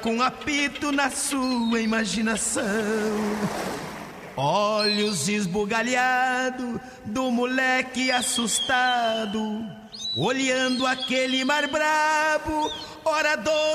com apito na sua imaginação. Olhos esbugalhados do moleque assustado, olhando aquele mar brabo, orador.